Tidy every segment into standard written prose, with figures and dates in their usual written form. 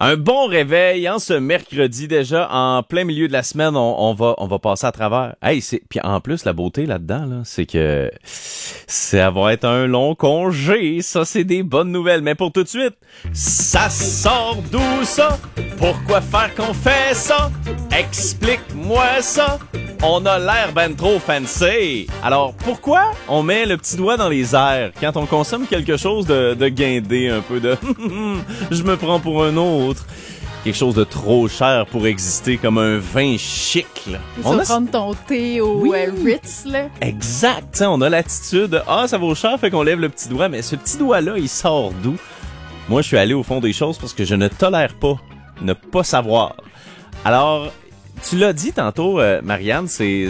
Un bon réveil en ce mercredi déjà, en plein milieu de la semaine, on va passer à travers. Hey, puis en plus la beauté là-dedans là, c'est que ça va être un long congé, ça c'est des bonnes nouvelles. Mais pour tout de suite, ça sort d'où ça? Pourquoi faire qu'on fait ça? Explique-moi ça. On a l'air ben trop fancy. Alors pourquoi on met le petit doigt dans les airs quand on consomme quelque chose de guindé, un peu de je me prends pour un autre, quelque chose de trop cher pour exister, comme un vin chic là. On va prendre ton thé au Ritz là. Exact, t'sais, on a l'attitude ça vaut cher, fait qu'on lève le petit doigt, mais ce petit doigt là il sort d'où? Moi je suis allé au fond des choses parce que je ne tolère pas ne pas savoir. Alors tu l'as dit tantôt, Marianne,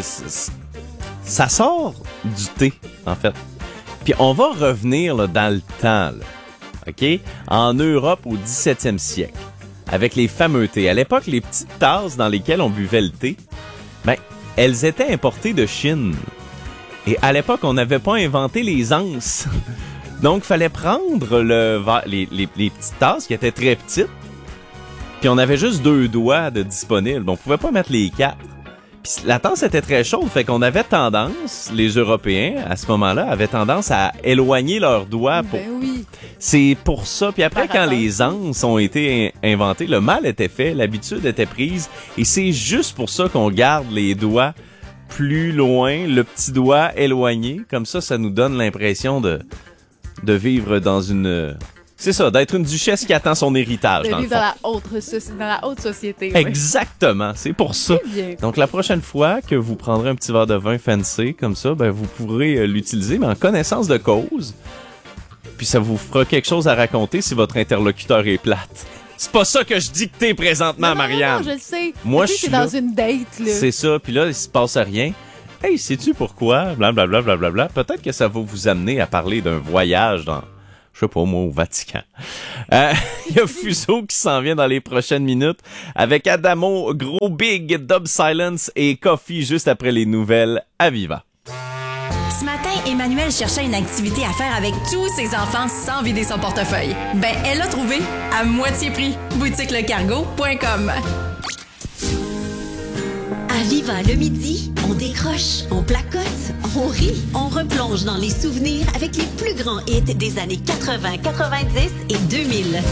ça sort du thé, en fait. Puis on va revenir là, dans le temps, là, OK? En Europe au 17e siècle, avec les fameux thés. À l'époque, les petites tasses dans lesquelles on buvait le thé, ben, elles étaient importées de Chine. Et à l'époque, on n'avait pas inventé les anses. Donc, il fallait prendre les petites tasses qui étaient très petites, puis on avait juste 2 doigts de disponibles. On pouvait pas mettre les 4. Puis la tasse était très chaude, fait qu'on avait tendance, les Européens, à ce moment-là, avaient tendance à éloigner leurs doigts. Ben oui. C'est pour ça. Puis après, quand les anses ont été inventées, le mal était fait, l'habitude était prise. Et c'est juste pour ça qu'on garde les doigts plus loin, le petit doigt éloigné. Comme ça nous donne l'impression de vivre dans une... C'est ça, d'être une duchesse qui attend son héritage, dans le fond. Dans la haute société. Exactement, c'est pour ça. C'est bien. Donc, la prochaine fois que vous prendrez un petit verre de vin fancy, comme ça, ben, vous pourrez l'utiliser, mais en connaissance de cause. Puis ça vous fera quelque chose à raconter si votre interlocuteur est plate. C'est pas ça que je dis que t'es présentement, Marianne. Non, je le sais. Moi, je suis suis dans une date, là. C'est ça, puis là, il se passe rien. Hey, sais-tu pourquoi? Blablabla, blablabla. Peut-être que ça va vous amener à parler d'un voyage dans... Je sais pas, moi, au Vatican. Il y a Fuso qui s'en vient dans les prochaines minutes avec Adamo, Gros Big, Dub Silence et Coffee juste après les nouvelles à Viva. Ce matin, Emmanuel cherchait une activité à faire avec tous ses enfants sans vider son portefeuille. Ben, elle l'a trouvé à moitié prix. boutiquelecargo.com. À Viva le midi, on décroche, on placote, on rit, on replonge dans les souvenirs avec les plus grands hits des années 80, 90 et 2000.